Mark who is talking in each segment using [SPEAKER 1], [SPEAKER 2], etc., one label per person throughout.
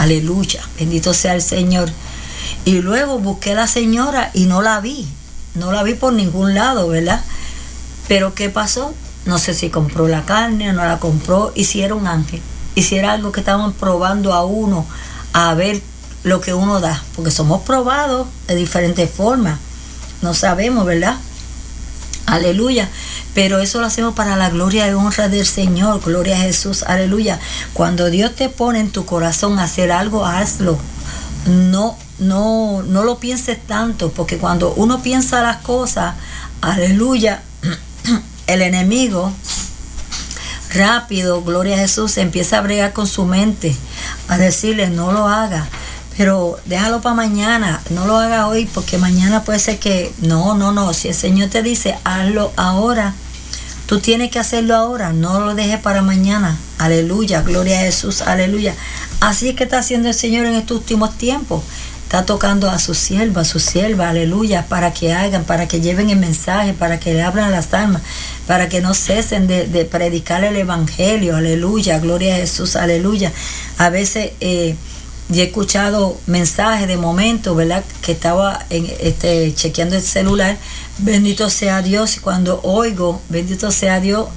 [SPEAKER 1] Aleluya, bendito sea el Señor. Y luego busqué a la señora y no la vi por ningún lado, ¿verdad? Pero ¿qué pasó? No sé si compró la carne o no la compró, y si era un ángel, y si era algo que estaban probando a uno, a ver lo que uno da, porque somos probados de diferentes formas, no sabemos, ¿verdad? Aleluya, pero eso lo hacemos para la gloria y honra del Señor, gloria a Jesús, aleluya. Cuando Dios te pone en tu corazón a hacer algo, hazlo, no lo pienses tanto, porque cuando uno piensa las cosas, aleluya, el enemigo rápido, gloria a Jesús, empieza a bregar con su mente, a decirle no lo haga, pero déjalo para mañana, no lo haga hoy, porque mañana puede ser que no, si el Señor te dice hazlo ahora, tú tienes que hacerlo ahora, no lo dejes para mañana, aleluya, gloria a Jesús, aleluya. Así es que está haciendo el Señor en estos últimos tiempos. Está tocando a su sierva, aleluya, para que hagan, para que lleven el mensaje, para que le hablen a las almas, para que no cesen de predicar el evangelio, aleluya, gloria a Jesús, aleluya. A veces yo he escuchado mensajes de momento, ¿verdad? Que estaba chequeando el celular, bendito sea Dios, y cuando oigo, bendito sea Dios,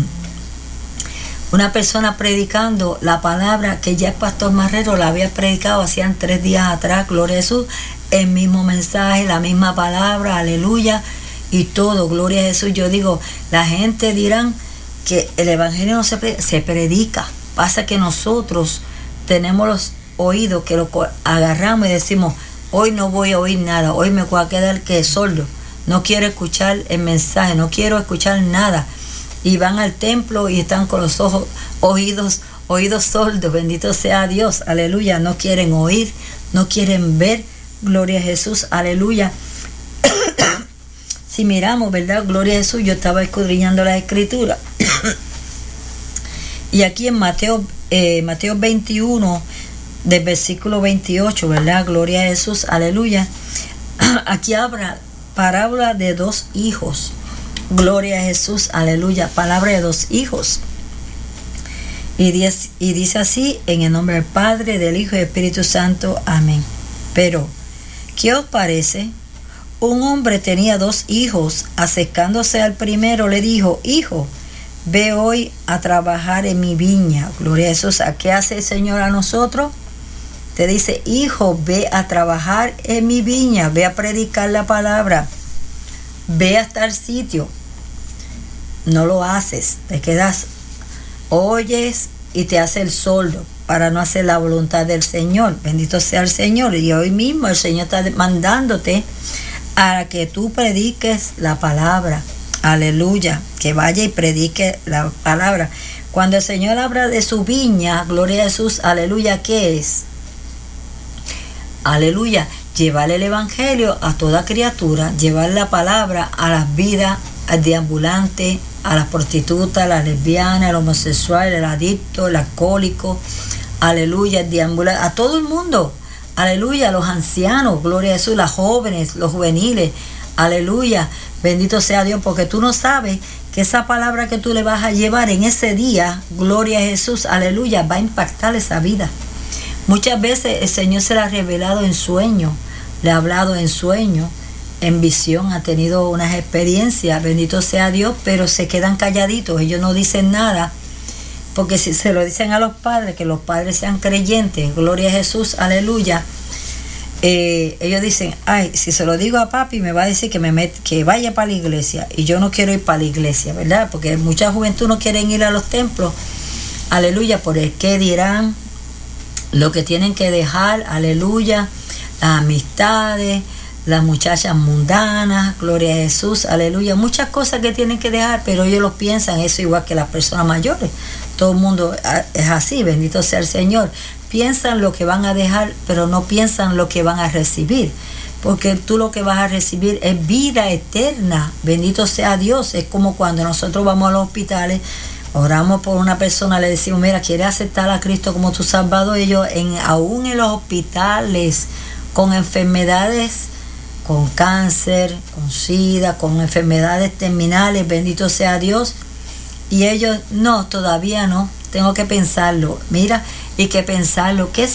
[SPEAKER 1] una persona predicando la palabra que ya el pastor Marrero la había predicado hacían 3 días atrás, gloria a Jesús, el mismo mensaje, la misma palabra, aleluya, y todo, gloria a Jesús. Yo digo, la gente dirán que el evangelio no se predica, pasa que nosotros tenemos los oídos que lo agarramos y decimos, hoy no voy a oír nada, hoy me voy a quedar que sordo, no quiero escuchar el mensaje, no quiero escuchar nada. Y van al templo y están con los oídos sordos, bendito sea Dios, aleluya, no quieren oír, no quieren ver, gloria a Jesús, aleluya. Si miramos, ¿verdad? Gloria a Jesús, yo estaba escudriñando la escritura. Y aquí en Mateo 21, del versículo 28, ¿verdad? Gloria a Jesús, aleluya. Aquí habla parábola de 2 hijos. Gloria a Jesús, aleluya, palabra de 2 hijos. Y dice así, en el nombre del Padre, del Hijo y del Espíritu Santo, amén. Pero, ¿qué os parece? Un hombre tenía 2 hijos, acercándose al primero le dijo, hijo, ve hoy a trabajar en mi viña. Gloria a Jesús. ¿A qué hace el Señor a nosotros? Te dice, hijo, ve a trabajar en mi viña, ve a predicar la palabra. Ve a tal sitio, no lo haces, te quedas, oyes y te hace el sordo para no hacer la voluntad del Señor. Bendito sea el Señor. Y hoy mismo el Señor está mandándote a que tú prediques la palabra, aleluya, que vaya y predique la palabra. Cuando el Señor habla de su viña, gloria a Jesús, aleluya, ¿qué es? Aleluya, llevar el evangelio a toda criatura, llevar la palabra a las vidas, al deambulante, a las prostitutas, a las lesbianas, al homosexual, al adicto, al alcohólico, aleluya, al deambulante, a todo el mundo, aleluya, a los ancianos, gloria a Jesús, las jóvenes, los juveniles, aleluya, bendito sea Dios, porque tú no sabes que esa palabra que tú le vas a llevar en ese día, gloria a Jesús, aleluya, va a impactar esa vida. Muchas veces el Señor se la ha revelado en sueño, le ha hablado en sueño, en visión, ha tenido unas experiencias, bendito sea Dios, pero se quedan calladitos, ellos no dicen nada, porque si se lo dicen a los padres, que los padres sean creyentes, gloria a Jesús, aleluya, ellos dicen, ay, si se lo digo a papi me va a decir que vaya para la iglesia, y yo no quiero ir para la iglesia, ¿verdad? Porque mucha juventud no quieren ir a los templos, aleluya, por el que dirán, lo que tienen que dejar, aleluya, las amistades, las muchachas mundanas, gloria a Jesús, aleluya, muchas cosas que tienen que dejar, pero ellos lo piensan, eso igual que las personas mayores, todo el mundo es así, bendito sea el Señor, piensan lo que van a dejar, pero no piensan lo que van a recibir, porque tú lo que vas a recibir es vida eterna, bendito sea Dios. Es como cuando nosotros vamos a los hospitales, oramos por una persona, le decimos, mira, ¿quiere aceptar a Cristo como tu Salvador? Ellos, aún en los hospitales, con enfermedades, con cáncer, con SIDA, con enfermedades terminales, bendito sea Dios, y ellos, no, todavía no, tengo que pensarlo. Mira, y que pensarlo, ¿qué